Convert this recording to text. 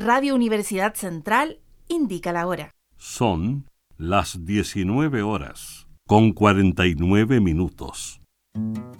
Radio Universidad Central indica la hora. Son las 19 horas, con 49 minutos.